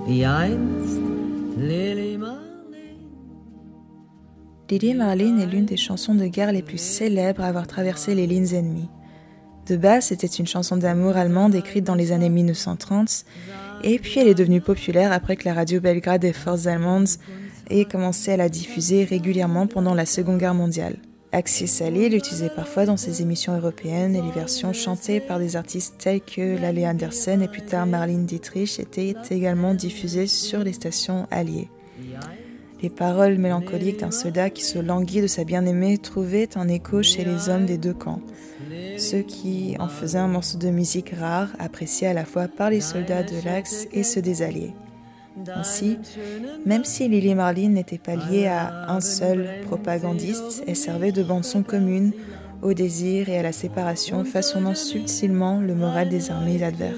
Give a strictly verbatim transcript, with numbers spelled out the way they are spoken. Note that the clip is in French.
wie einst Lili Marleen. Lili Marleen est l'une des chansons de guerre les plus célèbres à avoir traversé les lignes ennemies. De base, c'était une chanson d'amour allemande écrite dans les années dix-neuf cent trente, et puis elle est devenue populaire après que la radio Belgrade des forces allemandes ait commencé à la diffuser régulièrement pendant la Seconde Guerre mondiale. Axel Salih l'utilisait parfois dans ses émissions européennes et les versions chantées par des artistes tels que Lale Andersen et plus tard Marlene Dietrich étaient également diffusées sur les stations alliées. Les paroles mélancoliques d'un soldat qui se languit de sa bien-aimée trouvaient un écho chez les hommes des deux camps, ceux qui en faisaient un morceau de musique rare, apprécié à la fois par les soldats de l'Axe et ceux des Alliés. Ainsi, même si Lili Marleen n'était pas liée à un seul propagandiste, elle servait de bande-son commune au désir et à la séparation, façonnant subtilement le moral des armées adverses.